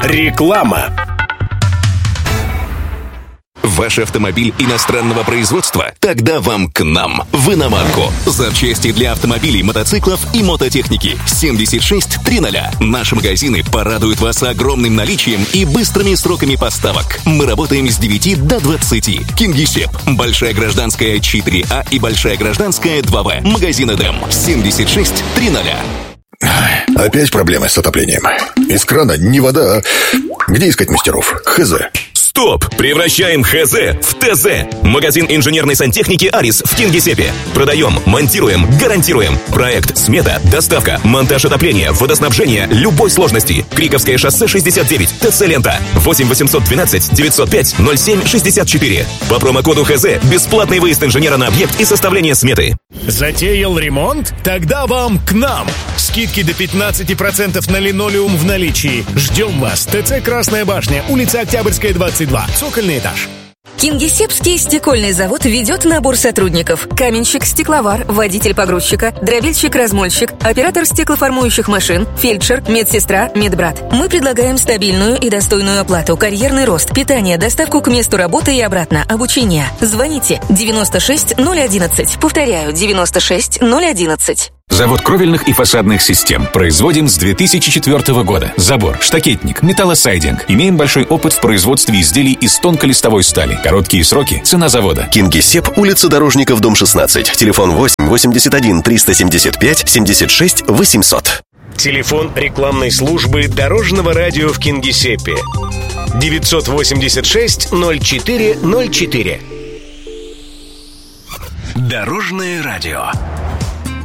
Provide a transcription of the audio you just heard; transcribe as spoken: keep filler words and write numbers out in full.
Реклама. Ваш автомобиль иностранного производства? Тогда вам к нам, в Иномарку. Запчасти для автомобилей, мотоциклов и мототехники. семьдесят шесть триста. Наши магазины порадуют вас огромным наличием и быстрыми сроками поставок. Мы работаем с девяти до двадцати. Кингисепп. Большая гражданская четыре А и Большая гражданская два В. Магазин Эдем. семьдесят шесть триста. Опять проблемы с отоплением. Из крана не вода, а... Где искать мастеров? Хз. Стоп! Превращаем ХЗ в ТЗ. Магазин инженерной сантехники «Арис» в Кингисеппе. Продаем, монтируем, гарантируем. Проект, смета, доставка, монтаж отопления, водоснабжения любой сложности. Криковское шоссе шестьдесят девять, ТЦ «Лента». восемь восемьсот двенадцать девятьсот пять ноль семь шестьдесят четыре. По промокоду ХЗ бесплатный выезд инженера на объект и составление сметы. Затеял ремонт? Тогда вам к нам. Скидки до пятнадцати процентов на линолеум в наличии. Ждем вас. ТЦ «Красная башня», улица Октябрьская, двадцать два, цокольный этаж. Кингисеппский стекольный завод ведет набор сотрудников. Каменщик, стекловар, водитель погрузчика, дробильщик-размольщик, оператор стеклоформующих машин, фельдшер, медсестра, медбрат. Мы предлагаем стабильную и достойную оплату, карьерный рост, питание, доставку к месту работы и обратно, обучение. Звоните девяносто шесть ноль одиннадцать. Повторяю, девяносто шесть ноль одиннадцать. Завод кровельных и фасадных систем. Производим с две тысячи четвёртого года. Забор, штакетник, металлосайдинг. Имеем большой опыт в производстве изделий из тонколистовой стали. Короткие сроки. Цена завода. Кингисепп, улица Дорожников, дом шестнадцать. Телефон восемь восемьдесят один триста семьдесят пять семьдесят шесть восемьсот. Телефон рекламной службы Дорожного радио в Кингисеппе. девятьсот восемьдесят шесть ноль четыре ноль четыре. Дорожное радио.